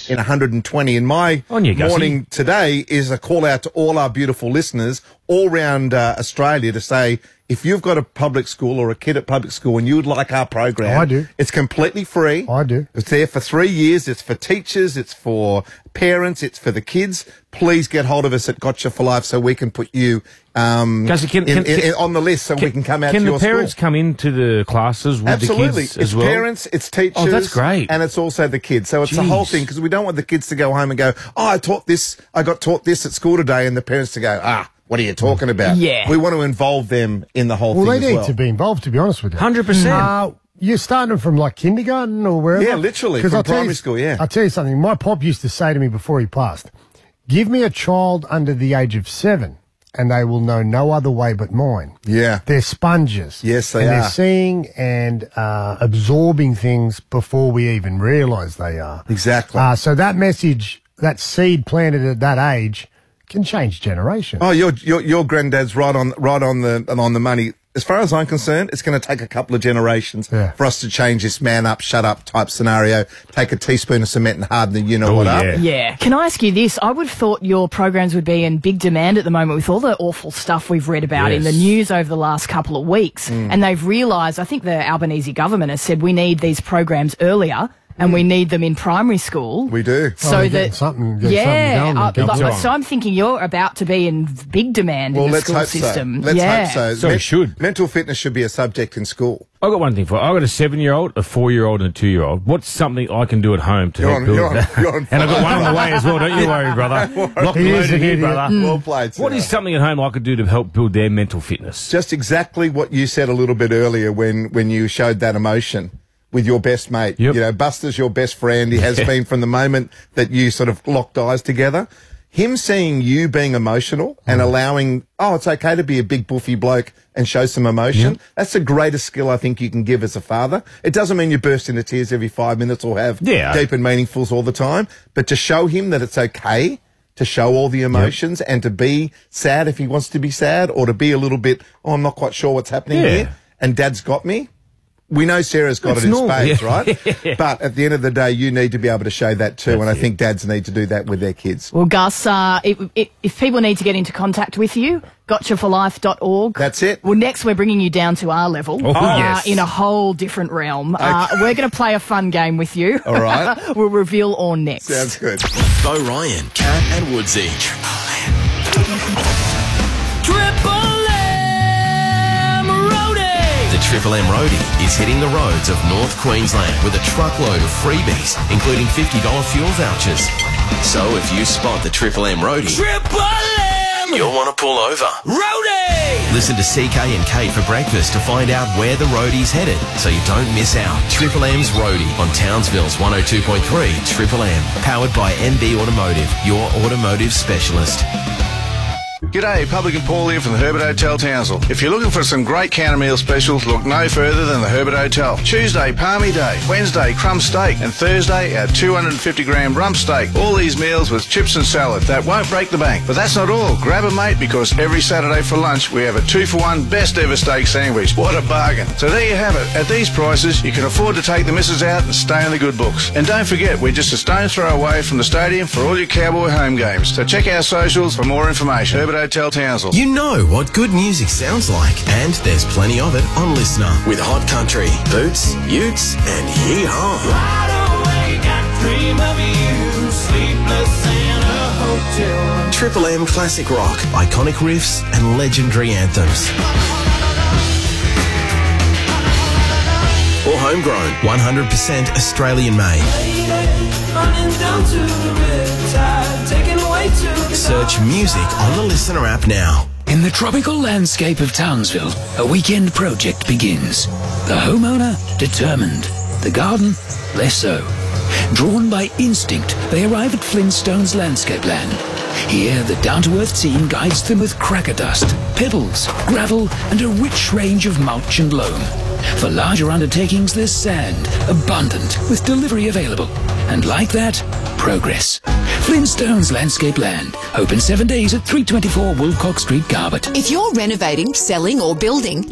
Yes. in 120. And my morning today is a call out to all our beautiful listeners all around Australia to say, if you've got a public school or a kid at public school and you would like our program, I do. It's completely free. I do. It's there for 3 years. It's for teachers. It's for parents. It's for the kids. Please get hold of us at Gotcha for Life so we can put you on the list so we can come out to your school. Can the parents come into the classes with the kids as well? It's parents, it's teachers. Oh, that's great. And it's also the kids. So it's the whole thing because we don't want the kids to go home and go, oh, I got taught this at school today, and the parents to go, what are you talking about? Yeah. We want to involve them in the whole thing Well, as they need to be involved, to be honest with you. 100%. You're starting from like kindergarten or wherever? Yeah, literally, from primary school, yeah. I'll tell you something. My pop used to say to me before he passed, give me a child under the age of 7 and they will know no other way but mine. Yeah. They're sponges. Yes, they are. They're seeing and absorbing things before we even realise they are. Exactly. So that message, that seed planted at that age can change generations. Oh, your granddad's right on the money. As far as I'm concerned, it's going to take a couple of generations for us to change this man up, shut up type scenario. Take a teaspoon of cement and harden the up. Yeah. Can I ask you this? I would have thought your programs would be in big demand at the moment with all the awful stuff we've read about in the news over the last couple of weeks. And they've realised, I think the Albanese government has said we need these programs earlier. And we need them in primary school. We do. So so I'm thinking you're about to be in big demand in the school system. Let's hope so. So it should. Mental fitness should be a subject in school. I've got one thing for you. I've got a 7-year-old, a 4-year-old, and a 2-year-old. What's something I can do at home to help build that? And I've got one on the way as well. Don't you worry, brother. Lock and loaded here, brother. Well played, sir. What is something at home I could do to help build their mental fitness? Just exactly what you said a little bit earlier when you showed that emotion with your best mate. Yep. You know, Buster's your best friend. He has been from the moment that you sort of locked eyes together. Him seeing you being emotional and allowing, it's okay to be a big buffy bloke and show some emotion. That's the greatest skill I think you can give as a father. It doesn't mean you burst into tears every 5 minutes or have deep and meaningfuls all the time, but to show him that it's okay to show all the emotions and to be sad if he wants to be sad or to be a little bit, I'm not quite sure what's happening here and Dad's got me. We know Sarah's got it in spades, right? But at the end of the day, you need to be able to show that too, and I think dads need to do that with their kids. Well, Gus, if people need to get into contact with you, gotchaforlife.org. That's it. Well, next we're bringing you down to our level. In a whole different realm. We're going to play a fun game with you. All right. We'll reveal all next. Sounds good. Bo Ryan, Cat and Woodsy. Triple M Roadie is hitting the roads of North Queensland with a truckload of freebies, including $50 fuel vouchers. So if you spot the Triple M Roadie, you'll want to pull over. Roadie! Listen to CK and Kate for breakfast to find out where the roadie's headed so you don't miss out. Triple M's Roadie on Townsville's 102.3 Triple M. Powered by MB Automotive, your automotive specialist. G'day, Publican Paul here from the Herbert Hotel Townsville. If you're looking for some great counter meal specials, look no further than the Herbert Hotel. Tuesday, Palmy Day. Wednesday, crumb steak. And Thursday, our 250-gram rump steak. All these meals with chips and salad. That won't break the bank. But that's not all. Grab a mate because every Saturday for lunch, we have a 2-for-1 best ever steak sandwich. What a bargain. So there you have it. At these prices, you can afford to take the missus out and stay in the good books. And don't forget, we're just a stone's throw away from the stadium for all your Cowboy home games. So check our socials for more information. Herbert Hotel Townsville. You know what good music sounds like, and there's plenty of it on Listener with Hot Country, Boots, Utes, and Yee-Haw. Wide awake, I dream of you, sleepless in a hotel. Triple M classic rock, iconic riffs, and legendary anthems. Or homegrown, 100% Australian made. Search music on the Listener app now. In the tropical landscape of Townsville, a weekend project begins. The homeowner, determined. The garden, less so. Drawn by instinct, they arrive at Flintstone's landscape land. Here, the down-to-earth team guides them with cracker dust, pebbles, gravel, and a rich range of mulch and loam. For larger undertakings, there's sand, abundant, with delivery available. And like that, progress. Flintstone's Landscape Land. Open 7 days at 324 Woolcock Street, Garbutt. If you're renovating, selling or building, get the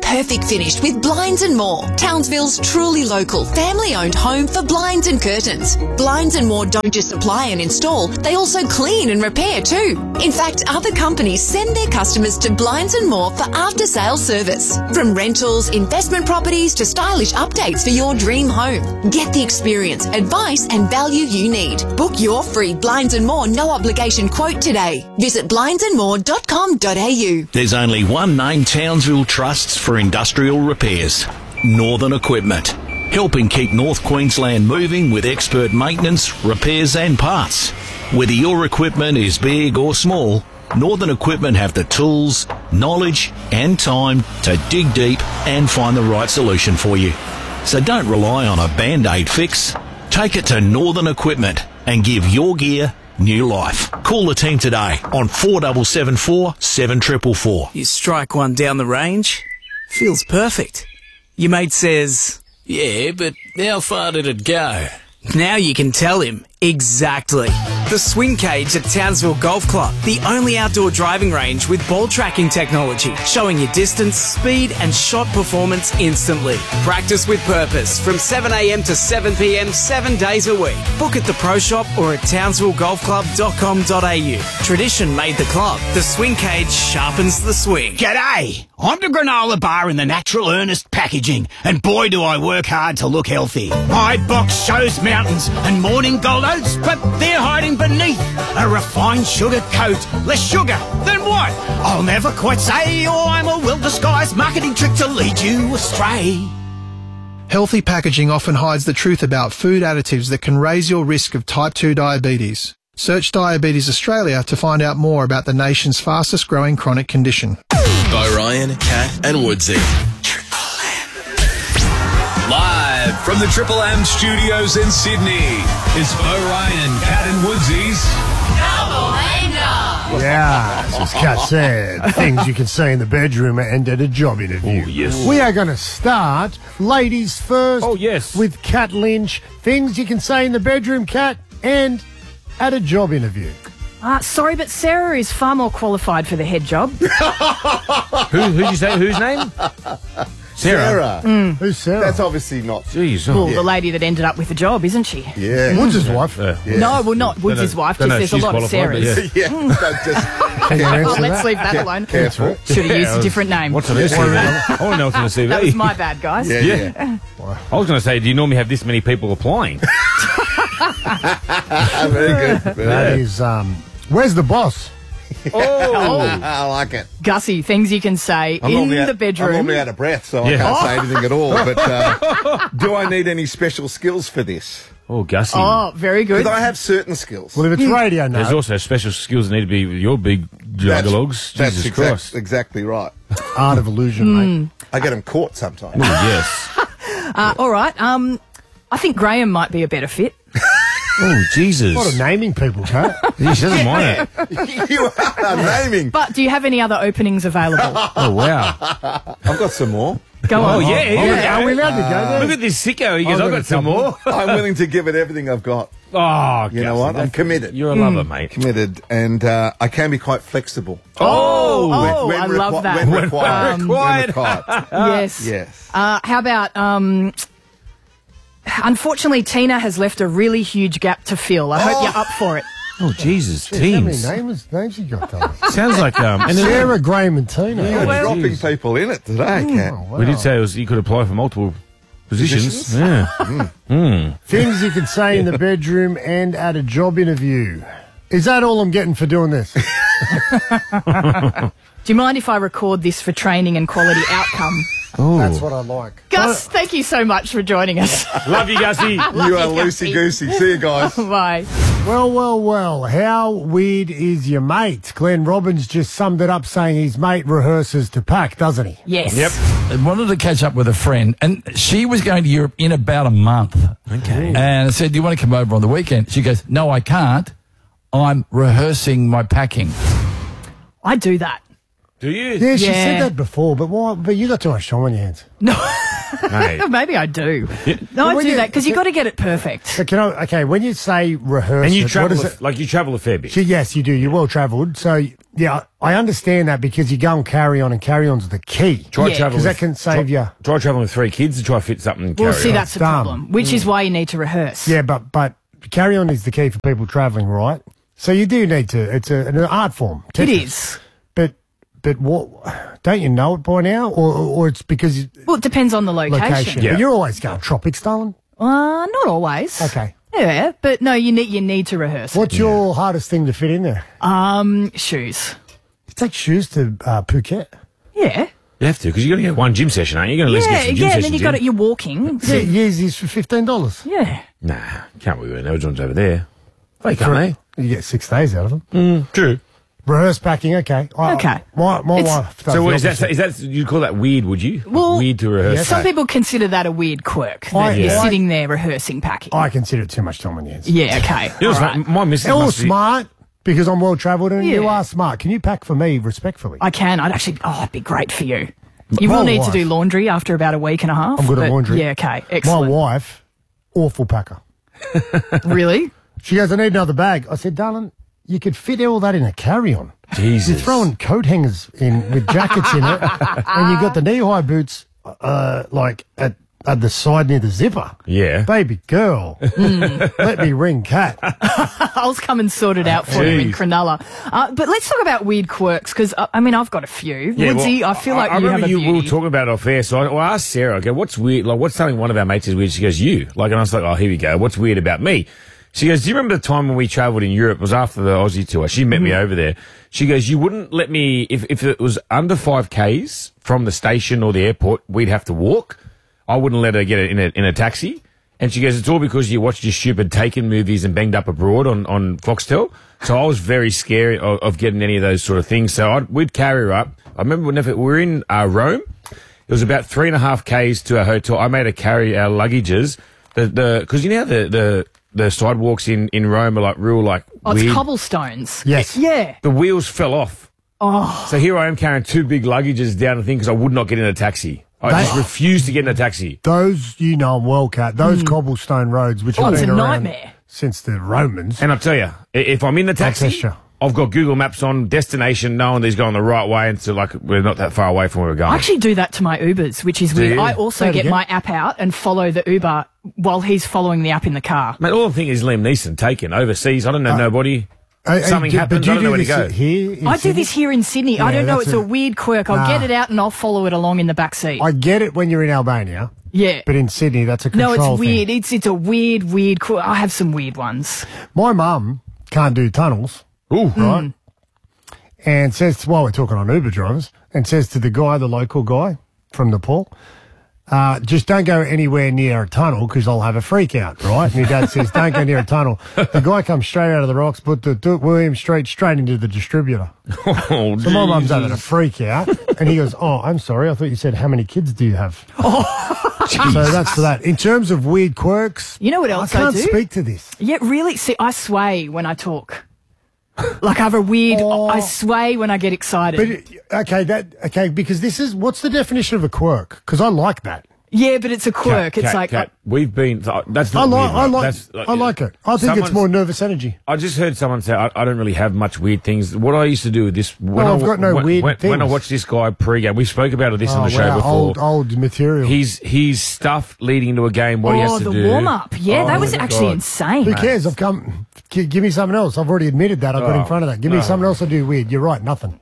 perfect finish with Blinds & More, Townsville's truly local, family-owned home for blinds and curtains. Blinds & More don't just supply and install, they also clean and repair too. In fact, other companies send their customers to Blinds & More for after-sales service. From rentals, investment properties to stylish updates for your dream home. Get the experience, advice and value you need. Book your free Blinds & More no-obligation quote today. Visit blindsandmore.com.au. There's only one name Townsville trusts for industrial repairs. Northern Equipment. Helping keep North Queensland moving with expert maintenance, repairs and parts. Whether your equipment is big or small, Northern Equipment have the tools, knowledge and time to dig deep and find the right solution for you. So don't rely on a Band-Aid fix. Take it to Northern Equipment and give your gear new life. Call the team today on 4774 7444. You strike one down the range, feels perfect. Your mate says, Yeah, but how far did it go? now you can tell him exactly. The Swing Cage at Townsville Golf Club, the only outdoor driving range with ball tracking technology, showing you distance, speed and shot performance instantly. Practice with purpose from 7 a.m. to 7 p.m. 7 days a week. Book at the Pro Shop or at townsvillegolfclub.com.au. Tradition made the club. The Swing Cage sharpens the swing. G'day! I'm the Granola Bar in the Natural Earnest packaging, and boy do I work hard to look healthy. My box shows mountains and morning gold oats, but they're hiding beneath a refined sugar coat. Less sugar, then what? I'll never quite say, or I'm a well-disguised marketing trick to lead you astray. Healthy packaging often hides the truth about food additives that can raise your risk of type 2 diabetes. Search Diabetes Australia to find out more about the nation's fastest growing chronic condition. By Ryan, Kat and Woodsy. Live from the Triple M studios in Sydney, it's Bo Ryan, Kat and Woodsy's Yeah, as Kat said, things you can say in the bedroom and at a job interview. Oh, yes. We are going to start, ladies first. Oh, yes. With Kat Lynch. Things you can say in the bedroom, Kat, and at a job interview. Sorry, but Sarah is far more qualified for the head job. Who'd you say? Whose name? Sarah. Who's Sarah? That's obviously not. Jeez. Well, Oh. the lady that ended up with the job, isn't she? Yeah. Woods' wife. Yeah. No, well, not Woods' wife, Don't just know there's if a lot of she's qualified, Sarahs. but Yeah. Don't just. Can you answer Well, let's that? leave that alone. Careful. Should have used a different name. What's on her CV? I want to know what's on her CV. That was my bad, guys. Yeah. I was going to say, do you normally have this many people applying? Very good. That is, where's the boss? I like it. Gussie, things you can say in the bedroom. I'm normally out of breath, so I can't say anything at all. But do I need any special skills for this? Oh, Gussie. Oh, very good. Because I have certain skills. Well, if it's radio now. There's also special skills that need to be with your big juggalogs. Jesus Christ. Exactly right. Art of illusion, mate. I get them caught sometimes. Oh, yes. All right. I think Graham might be a better fit. Oh, Jesus. A lot of naming people, Kat. She doesn't mind it. You are naming. But do you have any other openings available? Oh, wow. I've got some more. Go on. Oh, yeah. Are we allowed to go there? Look at this sicko. He goes, I've got some more. I'm willing to give it everything I've got. Oh, You know what? I'm committed. You're a lover, mate. Committed, and I can be quite flexible. Oh, When I love that. When required. Required. Yes. Yes. How about, unfortunately, Tina has left a really huge gap to fill. I hope you're up for it. Oh, Jesus. Jeez, how many Teams. names you got, though? Sounds like... and Sarah, Graham and Tina. You're well- dropping Jeez. people in it today, Kat. Oh, wow. We did say you could apply for multiple positions. Yeah. Things you can say in the bedroom and at a job interview. Is that all I'm getting for doing this? Do you mind if I record this for training and quality outcome? Oh. That's what I like. Gus, thank you so much for joining us. Love you, Gussie. You are loosey-goosey. See you guys. Bye. Well. How weird is your mate? Glenn Robbins just summed it up saying his mate rehearses to pack, doesn't he? Yes. Yep. I wanted to catch up with a friend, and she was going to Europe in about a month. Okay. And I said, do you want to come over on the weekend? She goes, no, I can't. I'm rehearsing my packing. I do that. Do you? Yeah, she Yeah. said that before, but why? But you got too much time on your hands. No. Hey. Maybe I do. No, I do that because you got to get it perfect. So when you say rehearse, And you what travel, is it? you travel a fair bit. Yes, you do. You're well travelled. So, yeah, I understand that because you go and carry on, and carry on's the key. Try traveling because that can save you. Try traveling with 3 kids to try to fit something and Well, carry see, on. that's the problem, which is why you need to rehearse. Yeah, but carry on is the key for people travelling, right? So you do need to. It's an art form. It is. But what? Don't you know it by now, or it's because Well, it depends on the location. Yeah. But you're always going tropics, darling. Not always. Okay. Yeah, but no, you need to rehearse. What's your hardest thing to fit in there? Shoes. You take shoes to Phuket. Yeah. You have to, because you're going to get one gym session, aren't you? You're going to at least get some gym and sessions then you got it. You're walking. Yeezys for $15. Yeah. Nah, can't we win those ones over there? They can't, You get 6 days out of them. True. Rehearse packing, okay. Okay. My wife. does So the is opposite. that you'd call that weird, would you? Well, weird to rehearse. Yes. Some people consider that a weird quirk. That you're sitting there rehearsing packing. I consider it too much time on the ends. Yeah, okay. You know, all right. my missus You're must be- smart because I'm well travelled and you Yeah. are smart. Can you pack for me respectfully? I can. It'd be great for you. You My will need to wife- do laundry after about a week and a half. I'm good at but laundry. Yeah, okay. My Excellent. wife, awful packer. Really? She goes, I need another bag. I said, darling, you could fit all that in a carry-on. Jesus. You're throwing coat hangers in with jackets in it, and you got the knee-high boots at the side near the zipper. Yeah. Baby girl, let me ring Kat. I'll come and sort it out for you in Jeez. Cronulla. But let's talk about weird quirks because I've got a few. Yeah, Woodsy, well, I feel like I you have remember a you beauty. were talking about it off air, so I asked Sarah, I go, what's weird? Like, what's something one of our mates is weird? She goes, you. Like, and I was like, oh, here we go. What's weird about me? She goes, do you remember the time when we travelled in Europe? It was after the Aussie tour. She met me over there. She goes, you wouldn't let me, if it was under 5Ks from the station or the airport, we'd have to walk. I wouldn't let her get it in a taxi. And she goes, it's all because you watched your stupid Taken movies and Banged Up Abroad on Foxtel. So I was very scared of getting any of those sort of things. So we'd carry her up. I remember whenever we were in Rome, it was about 3.5 Ks to our hotel. I made her carry our luggages. Because you know the sidewalks in Rome are like real like Oh, weird. it's cobblestones. Yes. Yeah. The wheels fell off. Oh. So here I am carrying 2 big luggages down the thing because I would not get in a taxi. I just refused to get in a taxi. Those, you know, well, Kat, those cobblestone roads, which have it's been a around nightmare. since the Romans. And I'll tell you, if I'm in the taxi, test you. I've got Google Maps on, destination, knowing these going the right way, and so like we're not that far away from where we're going. I actually do that to my Ubers, which is Do weird. you? I also Say it get again. my app out and follow the Uber while he's following the app in the car. Mate, all I think is Liam Neeson taken overseas. I don't know nobody. Something happens. I don't know where to go. Here in I do Sydney? this here in Sydney. I Yeah, don't know. that's It's a weird quirk. I'll get it out and I'll follow it along in the back seat. I get it when you're in Albania, Yeah. but in Sydney, that's a No, control it's weird. thing. It's a weird quirk. I have some weird ones. My mum can't do tunnels, Ooh, right? And says, while we're talking on Uber drivers, and says to the guy, the local guy from Nepal, just don't go anywhere near a tunnel because I'll have a freak out, right? And your dad says, don't go near a tunnel. The guy comes straight out of the rocks, put the William straight into the distributor. Oh, So my mum's having a freak out, and he goes, oh, I'm sorry, I thought you said, how many kids do you have? So that's for that. In terms of weird quirks, You know what else I can't do? speak to this. Yeah, really? See, I sway when I talk. Like I have a weird, I sway when I get excited. But okay, because this is what's the definition of a quirk? Because I like that. Yeah, but it's a quirk. It's like, we've been. That's I not like, weird, I right? like, That's, I like it. I think it's someone's- more nervous energy. I just heard someone say I don't really have much weird things. What I used to do with this, when I've got no weird when I things. watched this guy pre-game, we spoke about this on the show wow, before. old material. He's stuff leading into a game. What he has to the do. warm-up. Yeah, Oh that was my actually God. insane. Who cares? I've come. Give me something else. I've already admitted that. I got in front of that. Give me something else I do weird. You're right. Nothing.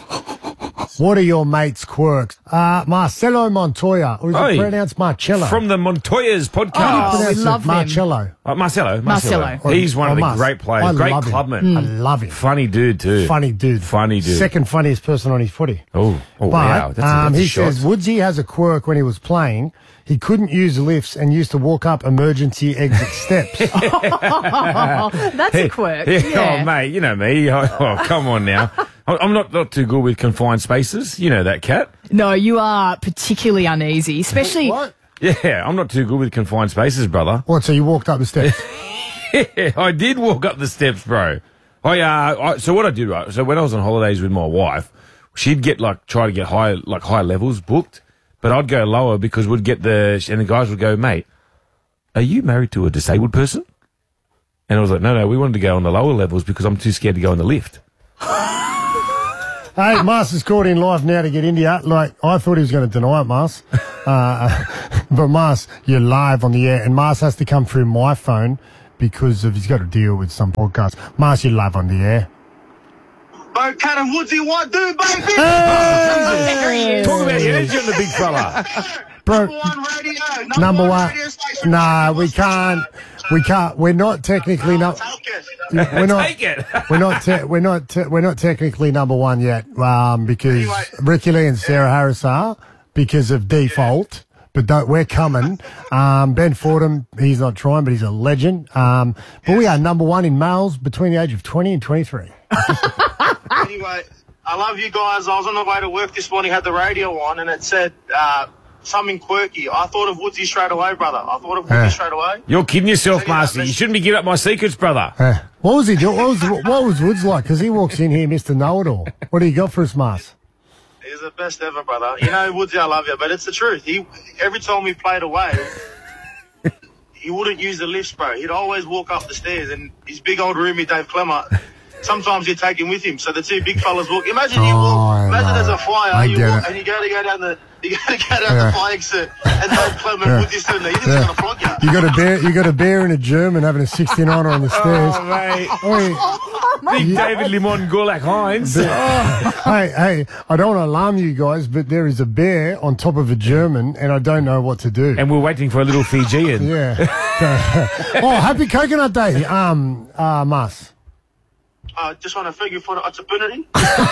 What are your mates' quirks? Marcelo Montoya, or is Oi. it pronounced Marcello? From the Montoya's Oh, podcast. we Pronounce it love him. Marcello. Marcelo. He's one of the great players. I Great love him. clubman. I love him. Funny dude too. Funny dude. Funny dude. Second funniest person on his footy. Oh But wow. That's a he shot. says Woodsy has a quirk when he was playing. He couldn't use lifts and used to walk up emergency exit steps. That's a quirk. Yeah. Yeah. Oh, mate, you know me. Oh, come on now. I'm not too good with confined spaces. You know that, Kat. No, you are particularly uneasy, especially. What? Yeah, I'm not too good with confined spaces, brother. What? So you walked up the steps? Yeah, I did walk up the steps, bro. So what I did, right? So when I was on holidays with my wife, she'd get try to get high levels booked. but I'd go lower because we'd get and the guys would go, mate, are you married to a disabled person? And I was like, no, we wanted to go on the lower levels because I'm too scared to go in the lift. Hey, Mars is called in live now to get India. Like, I thought he was going to deny it, Mars. But Mars, you're live on the air, and Mars has to come through my phone because he's got to deal with some podcast. Mars, you're live on the air. Bo, Cat and Woodsy, what do, baby? Hey! Talk about your energy on the big fella. Bro, number one. Station. Nah, we can't. We're not technically we're not technically number one yet. Because Ricky Lee and Sarah Harris are because of default. But we're coming. Ben Fordham, he's not trying, but he's a legend. But we are number one in males between the age of 20 and 23. Anyway, I love you guys. I was on the way to work this morning, had the radio on, and it said something quirky. I thought of Woodsy straight away, brother. I thought of Woodsy straight away. You're kidding yourself, Marcy. You shouldn't be giving up my secrets, brother. What was he doing? What was Woods like? Because he walks in here, Mr. Know-It-All. What do you got for us, Mars? He's the best ever, brother. You know, Woodsy, I love you, but it's the truth. Every time we played away, he wouldn't use the lifts, bro. He'd always walk up the stairs, and his big old roomie, Dave Clemmer, sometimes he'd take him with him. So the two big fellas walk. Imagine there's a fire, and you got to go down the fire exit, and Dave Clemmer and Woodsy stood there. He's just going to flog you. You got a bear and a German having a 69er on the stairs. Oh, mate. Big David Limon Gulak Hines. Hey, I don't want to alarm you guys, but there is a bear on top of a German, and I don't know what to do. And we're waiting for a little Fijian. Yeah. Happy Coconut Day, Mas. Just want to thank you for the opportunity.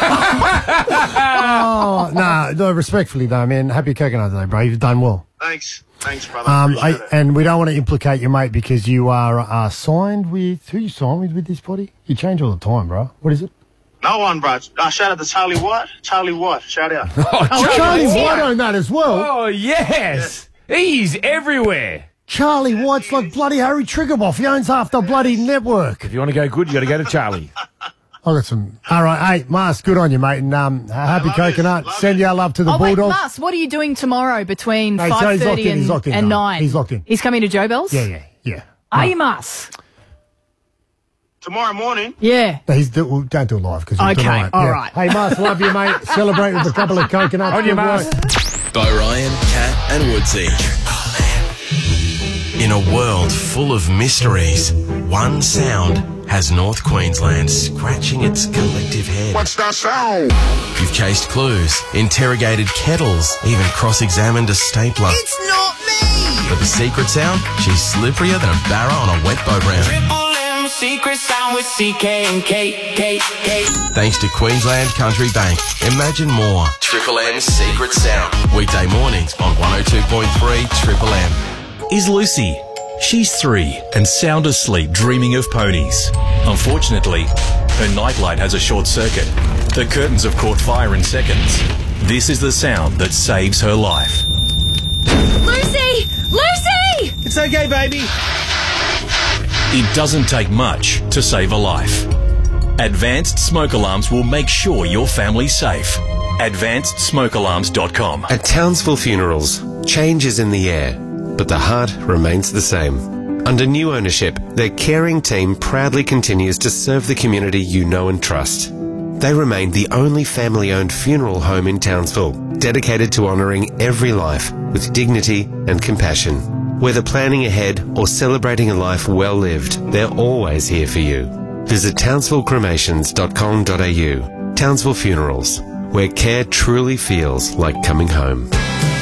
No, respectfully though, man. Happy Coconut Day, bro. You've done well. Thanks, brother. And we don't want to implicate you, mate, because you are signed with who? You signed with this body? You change all the time, bro. What is it? No one, bro. Shout out to Charlie White. Shout out. Charlie White on that as well. Oh yes, he's everywhere. Charlie White's like bloody Harry Triggerboff. He owns half the bloody network. If you want to go good, you got to go to Charlie. I got some. All right, hey, Mars, good on you, mate, and happy Coconut. Send your love to the Bulldogs. Wait, Mars, what are you doing tomorrow between 5:30 and 9? He's locked in. He's coming to Joe Bell's? Yeah. Are you, Mars? Tomorrow morning? Yeah. Don't do it live because okay, all right. Hey, Mars, love you, mate. Celebrate with a couple of coconuts. On you, Mars. Bo Ryan, Cat and Woodsy. In a world full of mysteries, one sound has North Queensland scratching its collective head. What's that sound? You've chased clues, interrogated kettles, even cross-examined a stapler. It's not me! But the secret sound? She's slipperier than a barra on a wet boat round. Triple M secret sound with CK and K. Thanks to Queensland Country Bank. Imagine more. Triple M's secret sound. Weekday mornings on 102.3 Triple M. Is Lucy. She's 3 and sound asleep dreaming of ponies. Unfortunately, her nightlight has a short circuit. The curtains have caught fire in seconds. This is the sound that saves her life. Lucy! Lucy! It's okay, baby. It doesn't take much to save a life. Advanced Smoke Alarms will make sure your family's safe. AdvancedSmokeAlarms.com. At Townsville Funerals, change is in the air, but the heart remains the same. Under new ownership, their caring team proudly continues to serve the community you know and trust. They remain the only family-owned funeral home in Townsville, dedicated to honouring every life with dignity and compassion. Whether planning ahead or celebrating a life well lived, they're always here for you. Visit townsvillecremations.com.au. Townsville Funerals, where care truly feels like coming home.